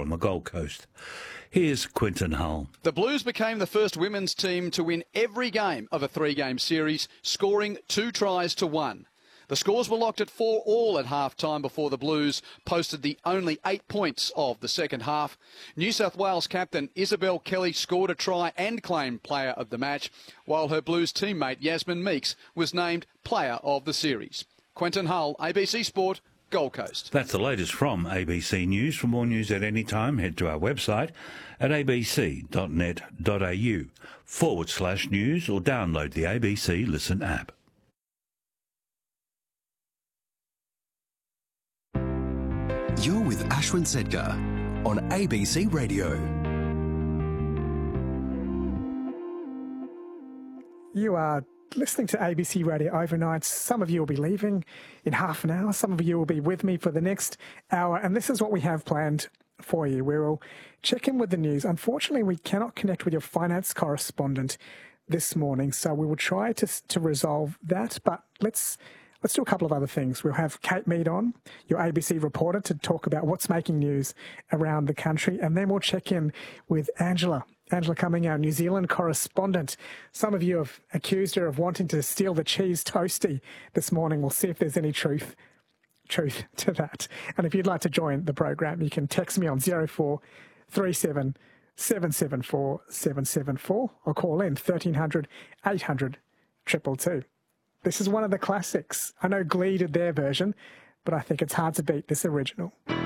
on the Gold Coast. Here's Quinton Hull. The Blues became the first women's team to win every game of a three-game series, scoring 2 tries to 1. The scores were locked at 4-4 at half-time before the Blues posted the only 8 points of the second half. New South Wales captain Isabel Kelly scored a try and claimed player of the match, while her Blues teammate Yasmin Meeks was named player of the series. Quinton Hull, ABC Sport, Gold Coast. That's the latest from ABC News. For more news at any time, head to our website at abc.net.au/news or download the ABC Listen app. You're with Ashwin Sedgar on ABC Radio. You are listening to ABC Radio Overnight. Some of you will be leaving in half an hour. Some of you will be with me for the next hour. And this is what we have planned for you. We will check in with the news. Unfortunately, we cannot connect with your finance correspondent this morning, so we will try to resolve that. But let's do a couple of other things. We'll have Kate Mead on, your ABC reporter, to talk about what's making news around the country. And then we'll check in with Angela Cumming, our New Zealand correspondent. Some of you have accused her of wanting to steal the cheese toastie this morning. We'll see if there's any truth to that. And if you'd like to join the program, you can text me on 0437 774 774 or call in 1300 800 222. This is one of the classics. I know Glee did their version, but I think it's hard to beat this original.